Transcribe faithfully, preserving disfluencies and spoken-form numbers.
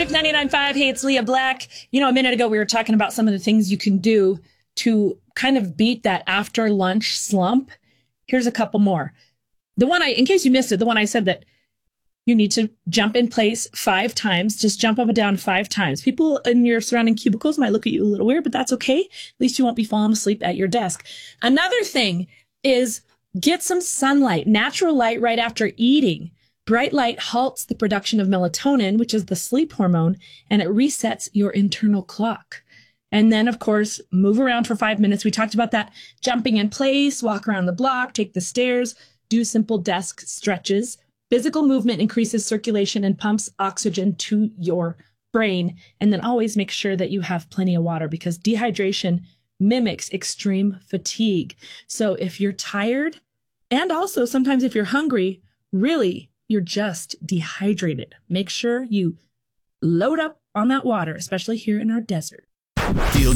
Magic ninety-nine point five. Hey, it's Leah Black. You know, a minute ago, we were talking about some of the things you can do to kind of beat that after lunch slump. Here's a couple more. The one I, in case you missed it, the one I said that you need to jump in place five times. Just jump up and down five times. People in your surrounding cubicles might look at you a little weird, but that's okay. At least you won't be falling asleep at your desk. Another thing is get some sunlight, natural light right after eating. Bright light halts the production of melatonin, which is the sleep hormone, and it resets your internal clock. And then, of course, move around for five minutes. We talked about that. Jumping in place, walk around the block, take the stairs, do simple desk stretches. Physical movement increases circulation and pumps oxygen to your brain. And then always make sure that you have plenty of water because dehydration mimics extreme fatigue. So if you're tired, and also sometimes if you're hungry, really, you're just dehydrated. Make sure you load up on that water, especially here in our desert. Feel